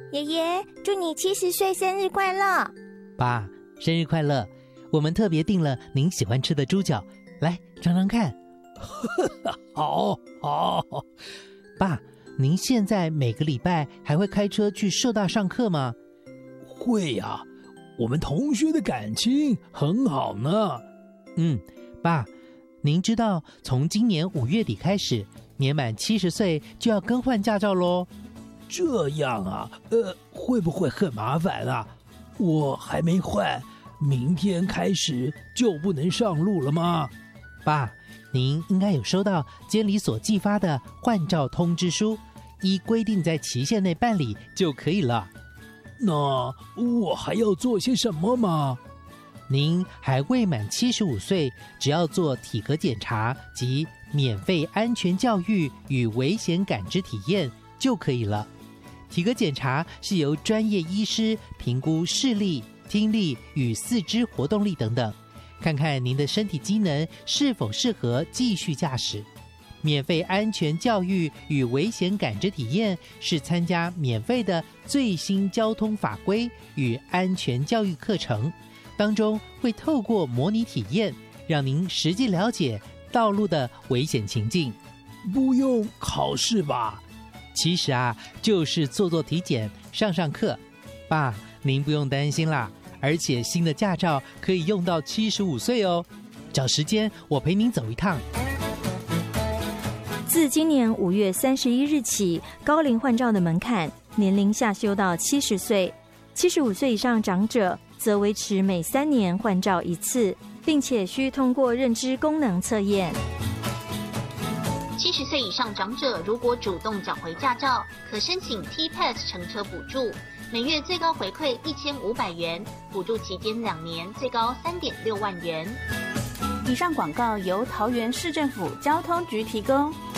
爷爷，祝你70岁生日快乐！ 爸，生日快乐！我们特别订了您喜欢吃的猪脚，来尝尝看。 好。 爸，您现在每个礼拜还会开车去社大上课吗？ 会呀，我们同学的感情很好呢。 爸，您知道从今年5月底开始，年满70岁就要更换驾照咯。 这样啊，会不会很麻烦啊？我还没换，明天开始就不能上路了吗？ 爸，您应该有收到监理所寄发的换照通知书，依规定在期限内办理就可以了。 那我还要做些什么吗？ 您还未满75岁，只要做体格检查及免费安全教育与危险感知体验就可以了。体格检查是由专业医师评估视力、听力与四肢活动力等等，看看您的身体机能是否适合继续驾驶。免费安全教育与危险感知体验是参加免费的最新交通法规与安全教育课程，当中会透过模拟体验，让您实际了解道路的危险情境。 不用考试吧？ 其实啊，就是做体检、上课。爸，您不用担心啦，而且新的驾照可以用到75岁哦。找时间我陪您走一趟。 自今年5月31日起，高龄换照的门槛年龄下修到70岁，75岁以上长者则维持每3年换照一次，并且需通过认知功能测验。 70岁以上长者如果主动缴回驾照，可申请 T-Pass 乘车补助，每月最高回馈1500元，补助期间2年，最高3.6万元。 以上广告由桃园市政府交通局提供。